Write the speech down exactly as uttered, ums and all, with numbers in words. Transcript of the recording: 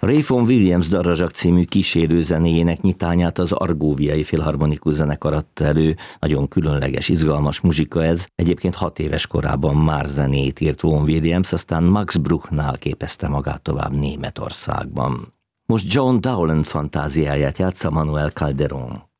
Ray Vaughan Williams Darazsak című kísérő zenéjének nyitányát az Argóviai Filharmonikus Zenekar adta elő. Nagyon különleges, izgalmas muzsika ez. Egyébként hat éves korában már zenét írt Vaughan Williams, aztán Max Bruchnál képezte magát tovább Németországban. Most John Dowland fantáziáját játsza Manuel Calderón.